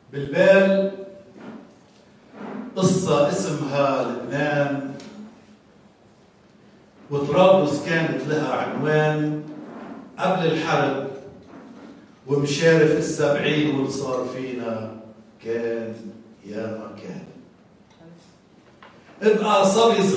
بالبال قصة اسمها لبنان، وطرابلس كانت لها عنوان قبل الحرب، ومشارف ال70 واللي صار فينا كان يا ما كان. ابقى صبي